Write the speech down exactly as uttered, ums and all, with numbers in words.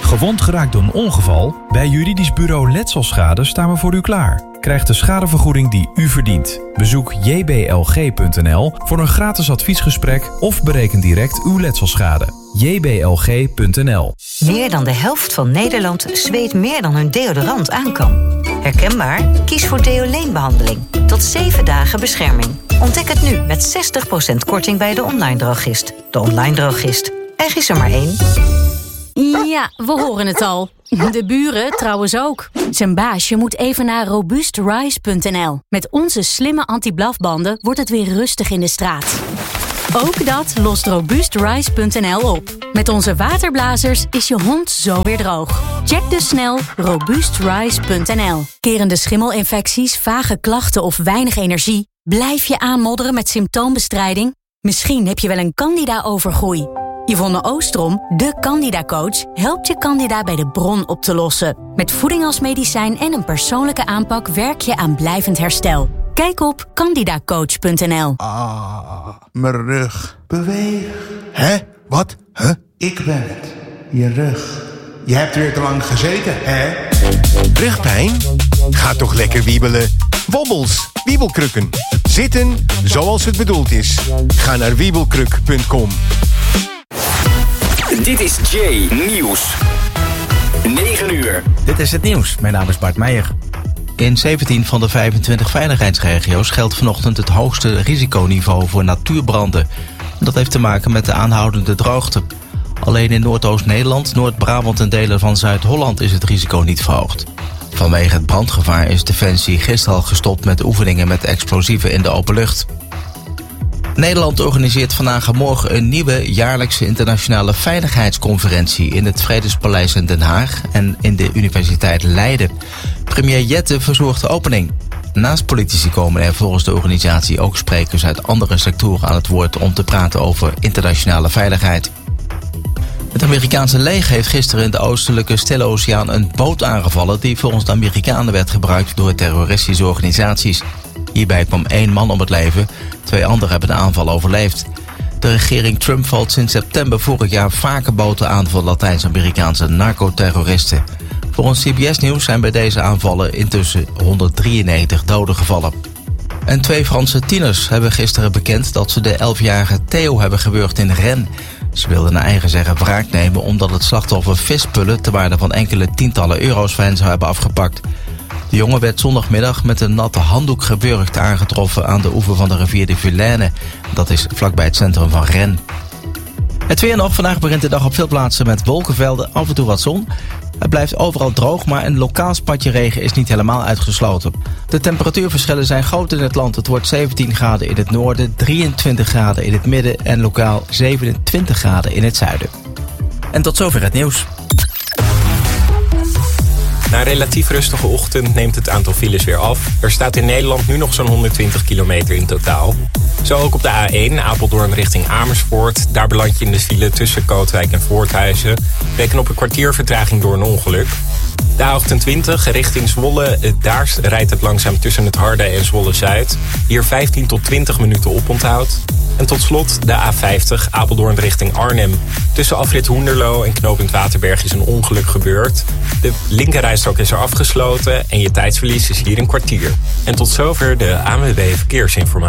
Gewond geraakt door een ongeval? Bij Juridisch Bureau Letselschade staan we voor u klaar. Krijg de schadevergoeding die u verdient. Bezoek j b l g punt n l voor een gratis adviesgesprek of bereken direct uw letselschade. j b l g punt n l. Meer dan de helft van Nederland zweet meer dan hun deodorant aan kan. Herkenbaar? Kies voor Deoleen-behandeling. Tot zeven dagen bescherming. Ontdek het nu met zestig procent korting bij de online drogist. De online drogist. Er is er maar één. Ja, we horen het al. De buren trouwens ook. Zijn baasje moet even naar robust rise punt n l. Met onze slimme anti-blafbanden wordt het weer rustig in de straat. Ook dat lost robust rise punt n l op. Met onze waterblazers is je hond zo weer droog. Check dus snel robust rise punt n l. Kerende schimmelinfecties, vage klachten of weinig energie? Blijf je aanmodderen met symptoombestrijding? Misschien heb je wel een candida-overgroei. Yvonne Oostrom, de Candida-coach, helpt je candida bij de bron op te lossen. Met voeding als medicijn en een persoonlijke aanpak werk je aan blijvend herstel. Kijk op candida coach punt n l. Ah, mijn rug. Beweeg. Hè? Wat? Huh? Ik ben het. Je rug. Je hebt weer te lang gezeten, hè? Rugpijn? Ga toch lekker wiebelen. Wobbels, wiebelkrukken. Zitten zoals het bedoeld is. Ga naar wiebelkruk punt com. Dit is J Nieuws. negen uur. Dit is het nieuws. Mijn naam is Bart Meijer. In zeventien van de vijfentwintig veiligheidsregio's geldt vanochtend het hoogste risiconiveau voor natuurbranden. Dat heeft te maken met de aanhoudende droogte. Alleen in Noordoost-Nederland, Noord-Brabant en delen van Zuid-Holland is het risico niet verhoogd. Vanwege het brandgevaar is Defensie gisteren al gestopt met oefeningen met explosieven in de open lucht. Nederland organiseert vandaag en morgen een nieuwe jaarlijkse internationale veiligheidsconferentie in het Vredespaleis in Den Haag en in de Universiteit Leiden. Premier Jette verzorgt de opening. Naast politici komen er volgens de organisatie ook sprekers uit andere sectoren aan het woord om te praten over internationale veiligheid. Het Amerikaanse leger heeft gisteren in de oostelijke Stille Oceaan een boot aangevallen die volgens de Amerikanen werd gebruikt door terroristische organisaties. Hierbij kwam één man om het leven, twee anderen hebben de aanval overleefd. De regering Trump valt sinds september vorig jaar vaker boten aan voor Latijns-Amerikaanse narcoterroristen. Volgens C B S Nieuws zijn bij deze aanvallen intussen honderddrieënnegentig doden gevallen. En twee Franse tieners hebben gisteren bekend dat ze de elfjarige Theo hebben gewurgd in Rennes. Ze wilden naar eigen zeggen wraak nemen omdat het slachtoffer vispullen te waarde van enkele tientallen euro's van hen zou hebben afgepakt. De jongen werd zondagmiddag met een natte handdoek gewurgd aangetroffen aan de oever van de rivier de Vilaine. Dat is vlakbij het centrum van Rennes. Het weer nog. Vandaag begint de dag op veel plaatsen met wolkenvelden, af en toe wat zon. Het blijft overal droog, maar een lokaal spatje regen is niet helemaal uitgesloten. De temperatuurverschillen zijn groot in het land. Het wordt zeventien graden in het noorden, drieëntwintig graden in het midden en lokaal zevenentwintig graden in het zuiden. En tot zover het nieuws. Na een relatief rustige ochtend neemt het aantal files weer af. Er staat in Nederland nu nog zo'n honderdtwintig kilometer in totaal. Zo ook op de A één, Apeldoorn richting Amersfoort. Daar beland je in de file tussen Kootwijk en Voorthuizen. Reken op een kwartier vertraging door een ongeluk. De A achtentwintig richting Zwolle. Daar rijdt het langzaam tussen het Harde en Zwolle-Zuid. Hier vijftien tot twintig minuten oponthoud. En tot slot de A vijftig, Apeldoorn richting Arnhem. Tussen afrit Hoenderloo en knooppunt Waterberg is een ongeluk gebeurd. De linkerrijstrook is er afgesloten en je tijdsverlies is hier een kwartier. En tot zover de A N W B Verkeersinformatie.